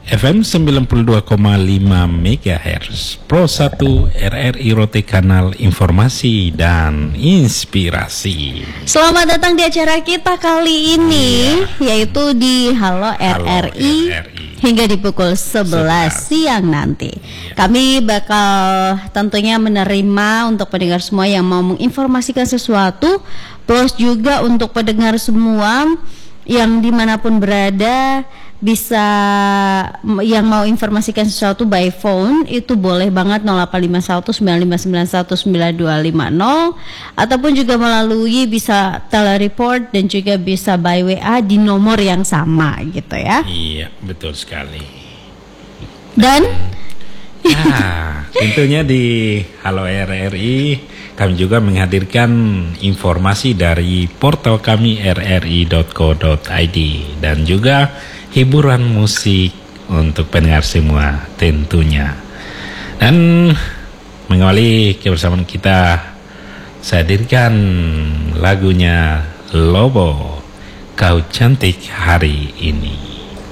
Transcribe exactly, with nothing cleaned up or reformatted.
F M sembilan puluh dua koma lima megahertz, Pro satu R R I Rote, kanal informasi dan inspirasi. Selamat datang di acara kita kali ini, iya. yaitu di Halo, Halo R R I, R R I hingga di pukul sebelas siang nanti. Iya. Kami bakal tentunya menerima untuk pendengar semua yang mau menginformasikan sesuatu, plus juga untuk pendengar semua yang dimanapun berada bisa yang mau informasikan sesuatu by phone itu boleh banget nol delapan lima satu sembilan lima sembilan satu sembilan dua lima nol ataupun juga melalui bisa telereport dan juga bisa by W A di nomor yang sama gitu ya. Iya, betul sekali. Dan ya, tentunya di Halo R R I kami juga menghadirkan informasi dari portal kami r r i dot co dot i d dan juga hiburan musik untuk pendengar semua tentunya. Dan mengawali kebersamaan kita, saya hadirkan lagunya Lobo, Kau Cantik Hari Ini.